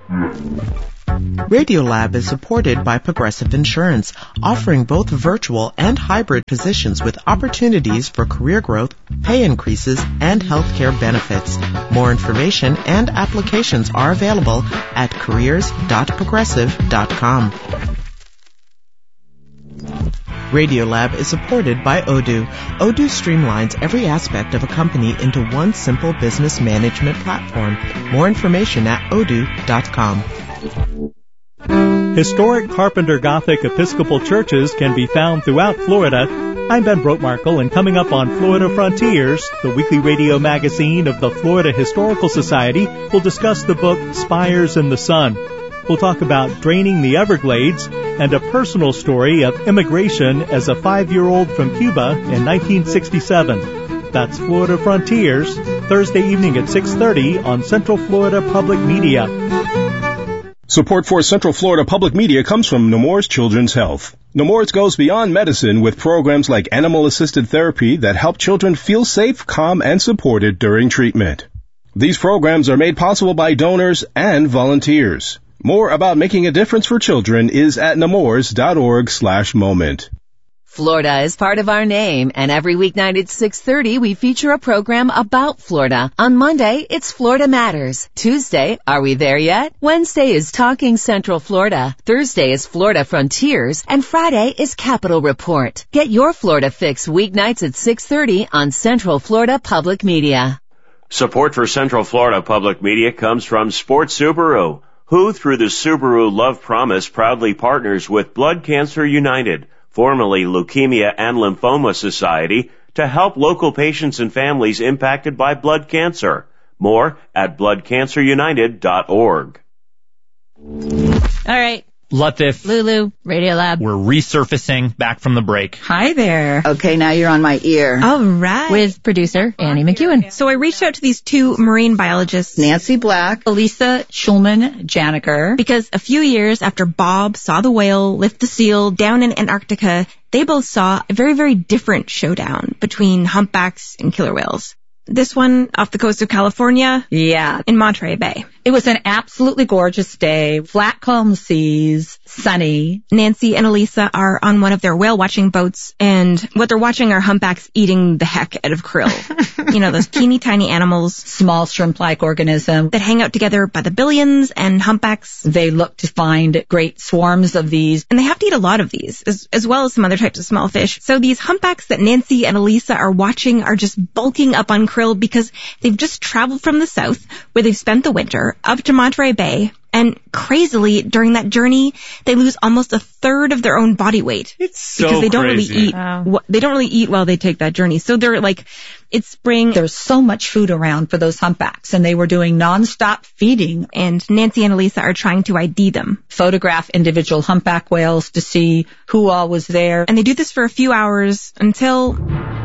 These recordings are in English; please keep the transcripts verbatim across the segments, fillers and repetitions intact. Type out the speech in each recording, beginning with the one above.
Radiolab is supported by Progressive Insurance, offering both virtual and hybrid positions with opportunities for career growth, pay increases, and health care benefits. More information and applications are available at careers dot progressive dot com. Radiolab is supported by Odoo. Odoo streamlines every aspect of a company into one simple business management platform. More information at odoo dot com. Historic Carpenter Gothic Episcopal churches can be found throughout Florida. I'm Ben Brotemarkle, and coming up on Florida Frontiers, the weekly radio magazine of the Florida Historical Society, we'll discuss the book Spires in the Sun. We'll talk about draining the Everglades and a personal story of immigration as a five-year-old from Cuba in nineteen sixty-seven. That's Florida Frontiers, Thursday evening at six thirty on Central Florida Public Media. Support for Central Florida Public Media comes from Nemours Children's Health. Nemours goes beyond medicine with programs like animal-assisted therapy that help children feel safe, calm, and supported during treatment. These programs are made possible by donors and volunteers. More about making a difference for children is at nemours dot org slash moment. Florida is part of our name, and every weeknight at six thirty we feature a program about Florida. On Monday, it's Florida Matters. Tuesday, Are We There Yet? Wednesday is Talking Central Florida. Thursday is Florida Frontiers, and Friday is Capital Report. Get your Florida fix weeknights at six thirty on Central Florida Public Media. Support for Central Florida Public Media comes from Sports Subaru, who, through the Subaru Love Promise, proudly partners with Blood Cancer United, formerly Leukemia and Lymphoma Society, to help local patients and families impacted by blood cancer. More at blood cancer united dot org. All right. Latif. Lulu, Radiolab. We're resurfacing back from the break. Hi there. Okay, now you're on my ear. All right. With producer Annie McEwen. So I reached out to these two marine biologists, Nancy Black, Elisa Schulman-Janiker, because a few years after Bob saw the whale lift the seal down in Antarctica, they both saw a very, very different showdown between humpbacks and killer whales. This one off the coast of California. Yeah. In Monterey Bay. It was an absolutely gorgeous day, flat calm seas, sunny. Nancy and Elisa are on one of their whale watching boats, and what they're watching are humpbacks eating the heck out of krill. You know, those teeny tiny animals. Small shrimp-like organism. That hang out together by the billions, and humpbacks. They look to find great swarms of these. And they have to eat a lot of these, as, as well as some other types of small fish. So these humpbacks that Nancy and Elisa are watching are just bulking up on krill because they've just traveled from the south, where they've spent the winter, up to Monterey Bay, and crazily, during that journey, they lose almost a third of their own body weight. It's so because they don't crazy. really eat. Wow. They don't really eat while they take that journey. So they're like, it's spring. There's so much food around for those humpbacks, and they were doing nonstop feeding. And Nancy and Elisa are trying to I D them. Photograph individual humpback whales to see who all was there. And they do this for a few hours until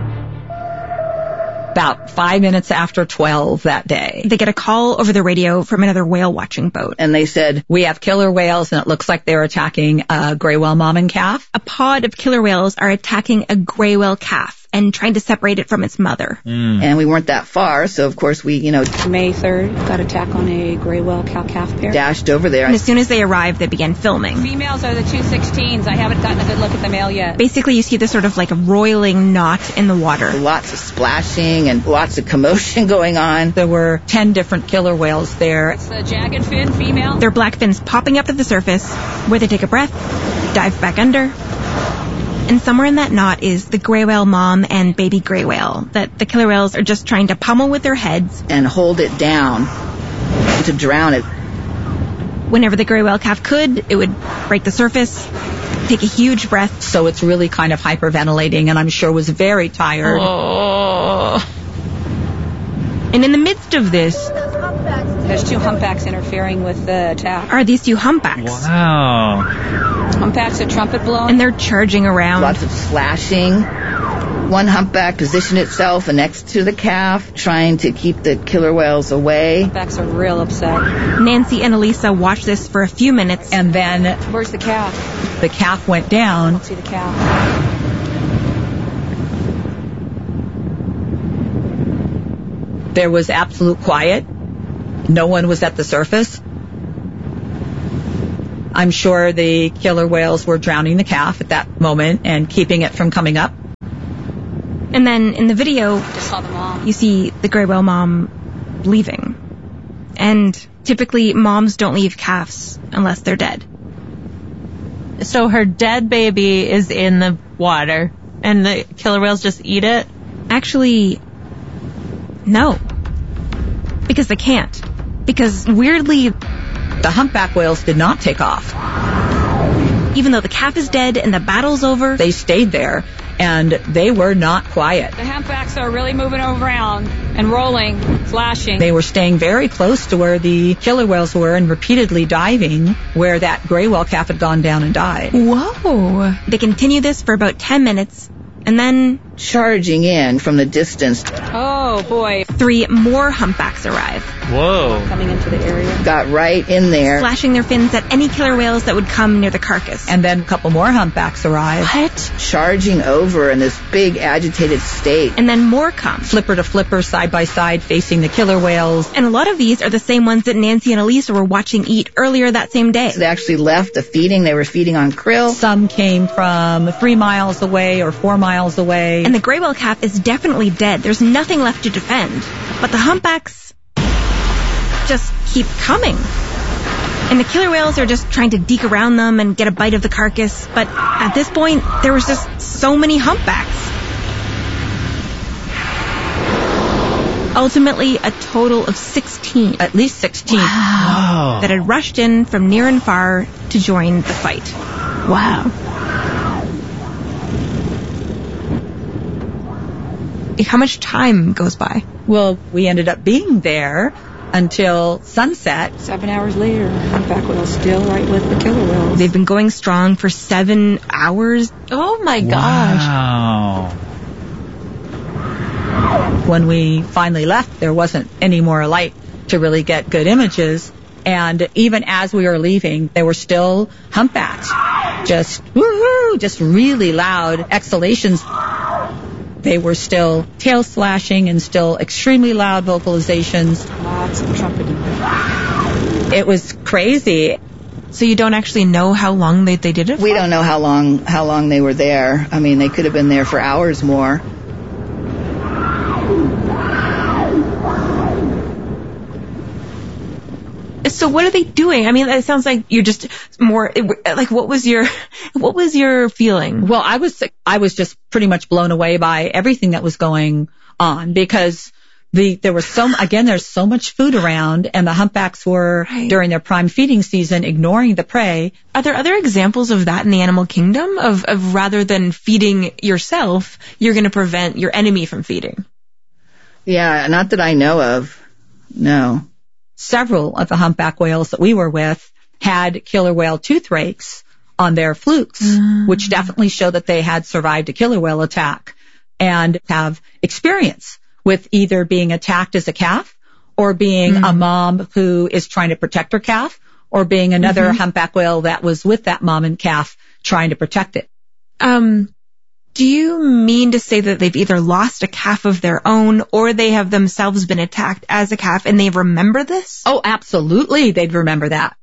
about five minutes after twelve that day. They get a call over the radio from another whale watching boat. And they said, we have killer whales, and it looks like they're attacking a gray whale mom and calf. A pod of killer whales are attacking a gray whale calf and trying to separate it from its mother. Mm. And we weren't that far, so of course we, you know... May third, got attack on a gray whale cow-calf pair. Dashed over there. And as soon as they arrived, they began filming. Females are the two sixteens. I haven't gotten a good look at the male yet. Basically, you see this sort of like a roiling knot in the water. Lots of splashing and lots of commotion going on. There were ten different killer whales there. It's the jagged fin female. Their black fins popping up to the surface, where they take a breath, dive back under. And somewhere in that knot is the gray whale mom and baby gray whale that the killer whales are just trying to pummel with their heads. And hold it down to drown it. Whenever the gray whale calf could, it would break the surface, take a huge breath. So it's really kind of hyperventilating, and I'm sure was very tired. Oh. And in the midst of this... There's two humpbacks interfering with the attack. Are these two humpbacks? Wow. Humpbacks are trumpet blown. And they're charging around. Lots of slashing. One humpback positioned itself next to the calf, trying to keep the killer whales away. Humpbacks are real upset. Nancy and Elisa watched this for a few minutes. And then... Where's the calf? The calf went down. I don't see the calf. There was absolute quiet. No one was at the surface. I'm sure the killer whales were drowning the calf at that moment and keeping it from coming up. And then in the video, Just saw the mom. you see the gray whale mom leaving. And typically moms don't leave calves unless they're dead. So her dead baby is in the water, and the killer whales just eat it? Actually, no. Because they can't. Because weirdly, the humpback whales did not take off. Even though the calf is dead and the battle's over, they stayed there, and they were not quiet. The humpbacks are really moving around and rolling, flashing. They were staying very close to where the killer whales were and repeatedly diving where that gray whale calf had gone down and died. Whoa. They continue this for about ten minutes, and then charging in from the distance. Oh, boy. Three more humpbacks arrive. Whoa. Coming into the area. Got right in there. Slashing their fins at any killer whales that would come near the carcass. And then a couple more humpbacks arrive. What? Charging over in this big agitated state. And then more come. Flipper to flipper, side by side, facing the killer whales. And a lot of these are the same ones that Nancy and Elisa were watching eat earlier that same day. So they actually left the feeding. They were feeding on krill. Some came from three miles away or four miles away. And the gray whale calf is definitely dead. There's nothing left to defend. But the humpbacks just keep coming. And the killer whales are just trying to deke around them and get a bite of the carcass. But at this point, there was just so many humpbacks. Ultimately, a total of sixteen. At least sixteen. Wow. That had rushed in from near and far to join the fight. Wow. How much time goes by? Well, we ended up being there until sunset. Seven hours later, humpback whales still right with the killer whales. They've been going strong for seven hours. Oh my gosh. Wow. When we finally left, there wasn't any more light to really get good images. And even as we were leaving, there were still humpbacks. Just woohoo, just really loud exhalations. They were still tail slashing and still extremely loud vocalizations. Lots of trumpeting. It was crazy. So you don't actually know how long they, they did it for? We don't know how long how long they were there. I mean, they could have been there for hours more. So what are they doing? I mean, it sounds like you're just more, like, what was your, what was your feeling? Well, I was, I was just pretty much blown away by everything that was going on because the, there was so, again, there's so much food around and the humpbacks were Right. during their prime feeding season ignoring the prey. Are there other examples of that in the animal kingdom of, of rather than feeding yourself, you're going to prevent your enemy from feeding? Yeah, not that I know of. No. Several of the humpback whales that we were with had killer whale tooth rakes on their flukes, mm. which definitely show that they had survived a killer whale attack and have experience with either being attacked as a calf or being mm. a mom who is trying to protect her calf or being another mm-hmm. humpback whale that was with that mom and calf trying to protect it. Um, do you mean to say that they've either lost a calf of their own or they have themselves been attacked as a calf and they remember this? Oh, absolutely. They'd remember that.